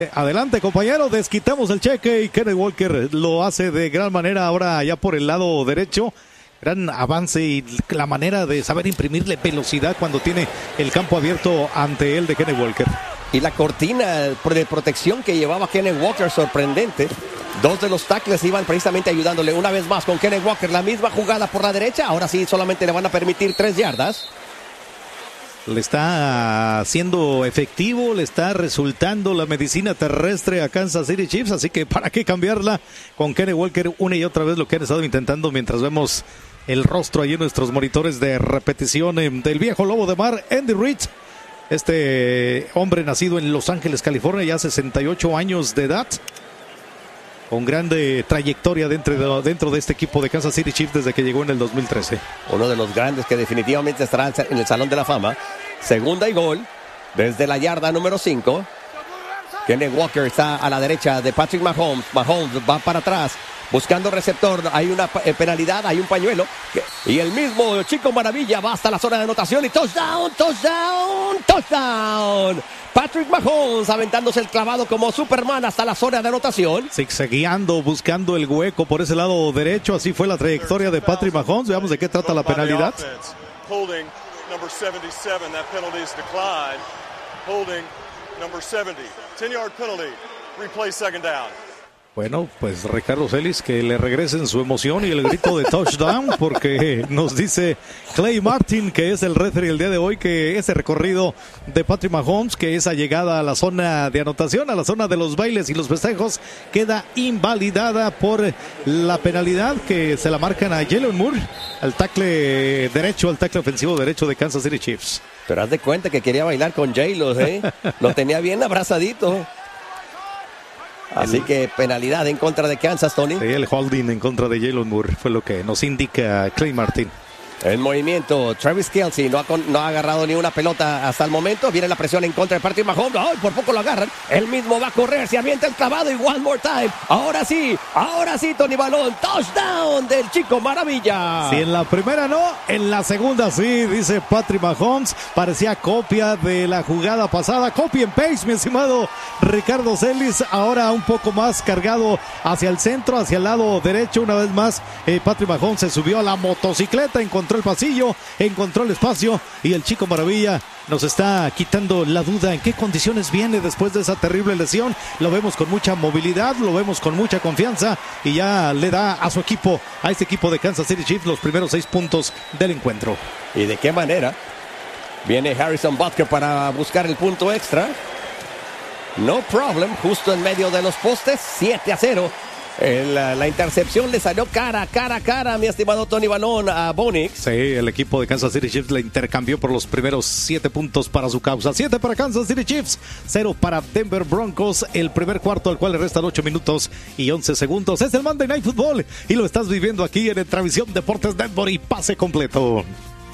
Adelante, compañero, desquitamos el cheque y Kenneth Walker lo hace de gran manera ahora ya por el lado derecho. Gran avance y la manera de saber imprimirle velocidad cuando tiene el campo abierto ante él de Kenneth Walker. Y la cortina de protección que llevaba Kenneth Walker, sorprendente. Dos de los tackles iban precisamente ayudándole una vez más con Kenneth Walker. La misma jugada por la derecha. Ahora sí solamente le van a permitir 3 yardas. Le está siendo efectivo, le está resultando la medicina terrestre a Kansas City Chiefs. Así que para qué cambiarla con Kenneth Walker una y otra vez, lo que han estado intentando mientras vemos el rostro ahí en nuestros monitores de repetición del viejo lobo de mar, Andy Reid. Este hombre nacido en Los Ángeles, California, ya 68 años de edad, con grande trayectoria dentro de este equipo de Kansas City Chiefs desde que llegó en el 2013. Uno de los grandes que definitivamente estará en el Salón de la Fama. Segunda y gol desde la yarda número 5. Kenneth Walker está a la derecha de Patrick Mahomes. Mahomes va para atrás buscando receptor. Hay una penalidad, hay un pañuelo. Y el mismo Chico Maravilla va hasta la zona de anotación y touchdown, touchdown, touchdown. Patrick Mahomes aventándose el clavado como Superman hasta la zona de anotación. Zigzagueando, buscando el hueco por ese lado derecho. Así fue la trayectoria de Patrick Mahomes. Veamos de qué trata la penalidad. Holding number 77, that penalty is declined. Holding number 70, 10-yard penalty, replay second down. Bueno, pues Ricardo Celis, que le regresen su emoción y el grito de touchdown, porque nos dice Clay Martin, que es el referee el día de hoy, que ese recorrido de Patrick Mahomes, que esa llegada a la zona de anotación, a la zona de los bailes y los festejos, queda invalidada por la penalidad que se la marcan a Jalen Moore, al tackle derecho, al tackle ofensivo derecho de Kansas City Chiefs. Pero haz de cuenta que quería bailar con J-Lo, Lo tenía bien abrazadito. Así que penalidad en contra de Kansas, Tony. Sí, el holding en contra de Jalen Moore fue lo que nos indica Clay Martin. En movimiento, Travis Kelce no ha agarrado ni una pelota hasta el momento. Viene la presión en contra de Patrick Mahomes. ¡Ay, por poco lo agarran! Él mismo va a correr, se avienta el clavado y one more time. Ahora sí, Tony Balón. Touchdown del Chico Maravilla. Si en la primera no, en la segunda sí, dice Patrick Mahomes. Parecía copia de la jugada pasada. Copy and paste, mi estimado Ricardo Celis. Ahora un poco más cargado hacia el centro, hacia el lado derecho. Una vez más, Patrick Mahomes se subió a la motocicleta, encontró el pasillo, encontró el espacio y el Chico Maravilla nos está quitando la duda en qué condiciones viene después de esa terrible lesión. Lo vemos con mucha movilidad, lo vemos con mucha confianza y ya le da a su equipo, a este equipo de Kansas City Chiefs, los primeros 6 puntos del encuentro. ¿Y de qué manera? Viene Harrison Butker para buscar el punto extra. No problem, justo en medio de los postes, 7-0. La intercepción le salió cara, mi estimado Tony Balón, a Bonix. Sí, el equipo de Kansas City Chiefs le intercambió por los primeros 7 puntos para su causa. 7 para Kansas City Chiefs, 0 para Denver Broncos. El primer cuarto, al cual le restan 8 minutos y 11 segundos. Es el Monday Night Football y lo estás viviendo aquí en Travisión Deportes Network y pase completo.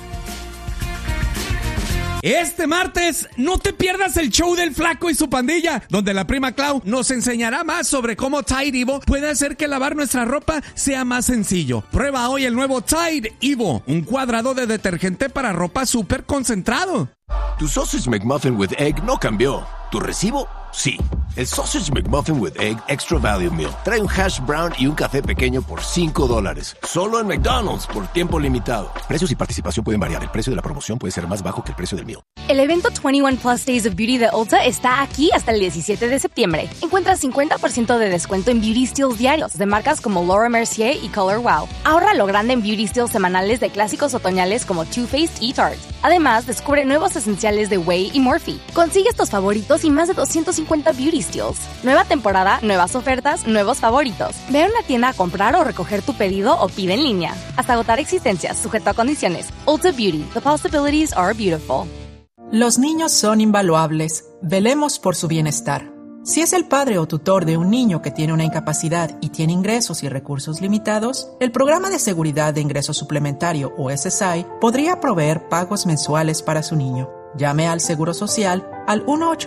Este martes, no te pierdas el show del Flaco y su pandilla, donde la prima Clau nos enseñará más sobre cómo Tide Evo puede hacer que lavar nuestra ropa sea más sencillo. Prueba hoy el nuevo Tide Evo, un cuadrado de detergente para ropa súper concentrado. Tu Sausage McMuffin with Egg no cambió. ¿Tu recibo? Sí. El Sausage McMuffin with Egg Extra Value Meal trae un hash brown y un café pequeño por $5. Solo en McDonald's por tiempo limitado. Precios y participación pueden variar. El precio de la promoción puede ser más bajo que el precio del meal. El evento 21 Plus Days of Beauty de Ulta está aquí hasta el 17 de septiembre. Encuentra 50% de descuento en beauty steals diarios de marcas como Laura Mercier y Color Wow. Ahorra lo grande en beauty steals semanales de clásicos otoñales como Too Faced y Tarte. Además, descubre nuevos esenciales de Way y Morphe. Consigue estos favoritos y más de 250 beauty steals. Nueva temporada, nuevas ofertas, nuevos favoritos. Ve a una tienda a comprar o recoger tu pedido o pide en línea. Hasta agotar existencias, sujeto a condiciones. Ulta Beauty. The possibilities are beautiful. Los niños son invaluables. Velemos por su bienestar. Si es el padre o tutor de un niño que tiene una incapacidad y tiene ingresos y recursos limitados, el Programa de Seguridad de Ingreso Suplementario o SSI podría proveer pagos mensuales para su niño. Llame al Seguro Social al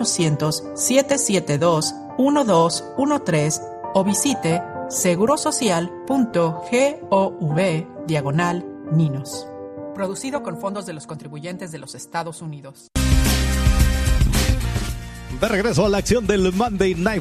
1-800-772-1213 o visite segurosocial.gov/ninos. Producido con fondos de los contribuyentes de los Estados Unidos. De regreso a la acción del Monday Night